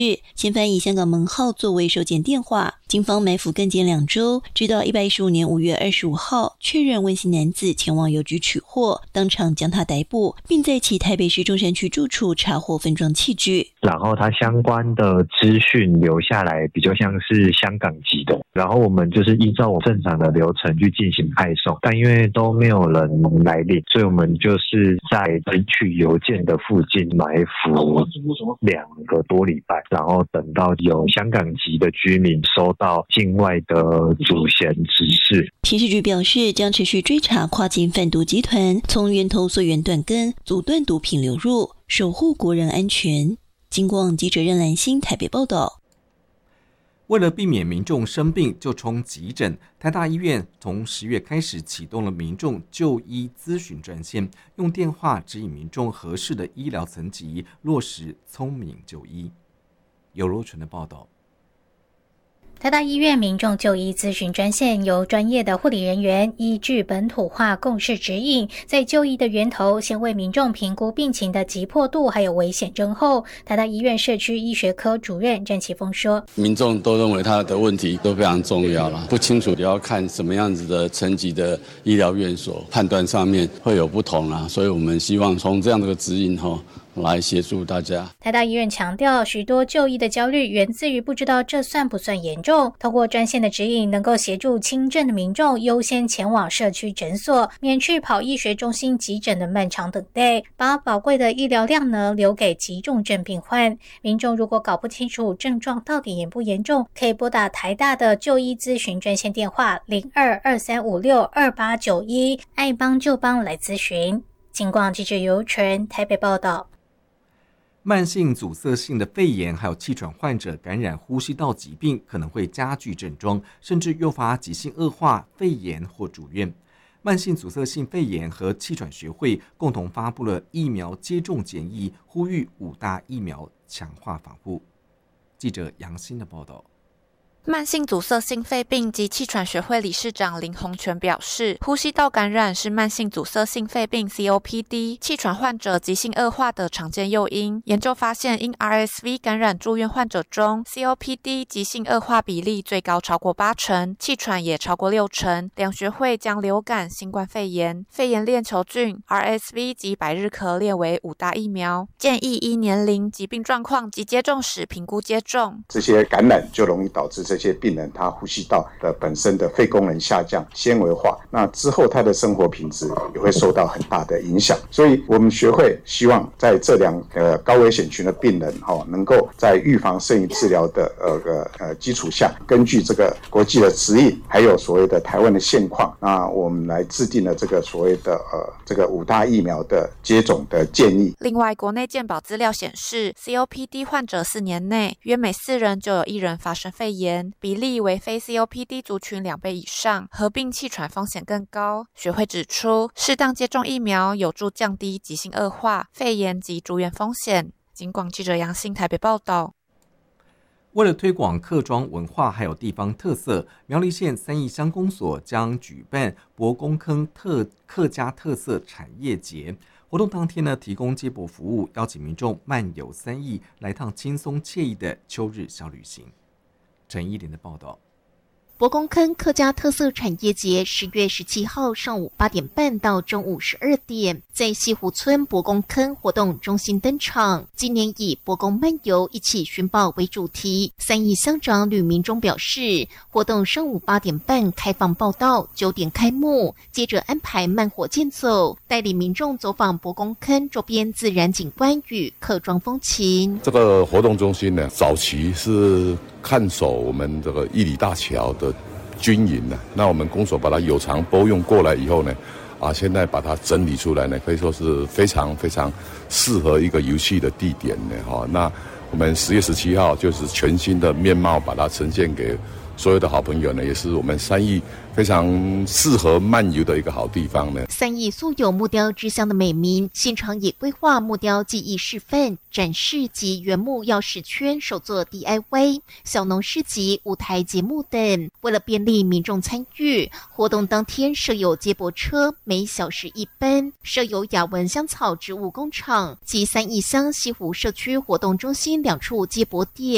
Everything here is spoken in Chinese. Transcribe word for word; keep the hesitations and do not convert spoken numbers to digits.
嫌犯以香港门号作为收件电话，警方埋伏跟检两周，直到一百一十五年五月二十五号确认温姓男子前往邮局取货，当场将他逮捕，并在其台北市中山区住处查获分装器具。 然后他相关的资讯留下来，比较像是香港籍的，然后我们就是依照我正常的流程去进行派送，但因为都没有人来领，所以我们就是在领取邮件的附近埋伏两个多礼拜。然后等到有香港籍的居民收到境外的主嫌指示。 刑事局表示，将持续追查跨境贩毒集团，从源头溯源断根，阻断毒品流入，守护国人安全。金广记者任兰心台北报道。 为了避免民众生病就冲急诊，台大医院从十月开始启动了民众就医咨询专线，用电话指引民众合适的医疗层级，落实聪明就医。有罗纯的报道。 台大医院民众就医咨询专线由专业的护理人员依据本土化共识指引，在就医的源头先为民众评估病情的急迫度还有危险症后，台大医院社区医学科主任詹启峰说， 民众都认为他的问题都非常重要了，不清楚也要看什么样子的层级的医疗院所，判断上面会有不同啦，所以我们希望从这样的指引后来协助大家。 台大医院强调，许多就医的焦虑源自于不知道这算不算严重，透过专线的指引，能够协助轻症的民众优先前往社区诊所，免去跑医学中心急诊的漫长等待，把宝贵的医疗量呢留给急重症病患。民众如果搞不清楚症状到底严不严重，可以拨打台大的就医咨询专线电话零二二三五六二八九一，爱帮就帮来咨询。金广记者尤纯台北报道。 慢性阻塞性的肺炎还有气喘患者感染呼吸道疾病，可能会加剧症状，甚至诱发急性恶化、肺炎或住院。慢性阻塞性肺炎和气喘学会共同发布了疫苗接种建议，呼吁五大疫苗强化防护。记者杨欣的报道。 慢性阻塞性肺病及气喘学会理事长林洪全表示，呼吸道感染是慢性阻塞性肺病 C O P D 气喘患者急性恶化的常见诱因。研究发现，因 R S V 感染住院患者中 C O P D 急性恶化比例最高超过八成，气喘也超过六成。两学会将流感、新冠肺炎、肺炎链球菌、R S V 及百日咳列为五大疫苗，建议依年龄、疾病状况及接种时评估接种。 这些感染就容易导致这些病人他呼吸道的本身的肺功能下降、纤维化，那之后他的生活品质也会受到很大的影响。所以我们学会希望在这两个高危险群的病人哈，能够在预防胜于治疗的呃呃基础下，根据这个国际的指引，还有所谓的台湾的现况，那我们来制定了这个所谓的呃这个五大疫苗的接种的建议。 另外，国内健保资料显示 ，C O P D 患者四年内约每四人就有一人发生肺炎，比例为非 C O P D 族群两倍以上，合并气喘风险更高。学会指出，适当接种疫苗有助降低急性恶化、肺炎及住院风险。金广记者杨欣台北报道。 为了推广客庄文化还有地方特色，苗栗县三义乡公所将举办博公坑特客家特色产业节。活动当天呢，提供接驳服务，邀请民众漫游三义，来趟轻松惬意的秋日小旅行。陈依林的报道。 博公坑客家特色产业节十月十七号上午八点半到中午十二点，在西湖村博公坑活动中心登场。今年以博公漫游一起寻宝为主题。三义乡长吕明忠表示，活动上午八点半开放报到，九点开幕，接着安排慢火健走，带领民众走访博公坑周边自然景观与客庄风情。 这个活动中心呢，早期是看守我们这个义里大桥的军营呢，那我们公所把它有偿拨用过来以后呢，啊，现在把它整理出来呢，可以说是非常非常适合一个游戏的地点呢，哈。那我们十月十七号就是全新的面貌，把它呈现给所有的好朋友呢，也是我们三义非常适合漫游的一个好地方呢。 三义素有木雕之乡的美名，现场也规划木雕技艺示范、展示及原木钥匙圈手作 D I Y、小农市集、舞台节目等。为了便利民众参与，活动当天设有接驳车，每小时一班；设有雅文香草植物工厂及三义乡西湖社区活动中心两处接驳点。